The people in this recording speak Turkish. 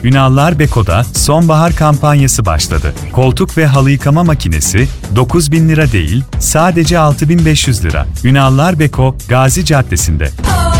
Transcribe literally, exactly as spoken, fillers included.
Ünallar Beko'da sonbahar kampanyası başladı. Koltuk ve halı yıkama makinesi dokuz bin lira değil, sadece altı bin beş yüz lira. Ünallar Beko, Gazi Caddesi'nde.